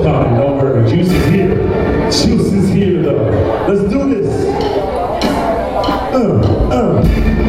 coming, don't worry. Juice is here. Juice is here, though. Let's do this.